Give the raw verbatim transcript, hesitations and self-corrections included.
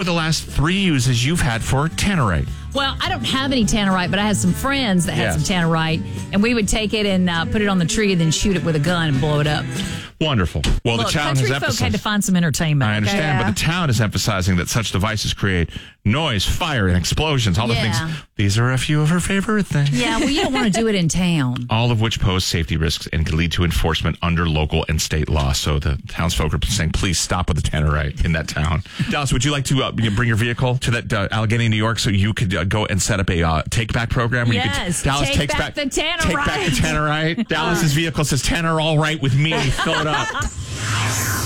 the last three uses you've had for Tannerite? Well, I don't have any Tannerite, but I had some friends that had Yes. some Tannerite, and we would take it and uh, put it on the tree and then shoot it with a gun and blow it up. Wonderful. Well, Look, the town country has folk emphasized. had to find some entertainment. I understand, okay? but the town is emphasizing that such devices create noise, fire, and explosions. All the Yeah. things. These are a few of her favorite things. Yeah, well, you don't want to do it in town. All of which pose safety risks and could lead to enforcement under local and state law. So the townsfolk are saying, please stop with the Tannerite in that town. Dallas, would you like to uh, bring your vehicle to that uh, Allegheny, New York, so you could uh, go and set up a uh, take-back program? Where Yes, you could, Dallas take takes back the Tannerite. Take back the Tannerite. Dallas's vehicle says, Tanner, all right with me. Fill it up.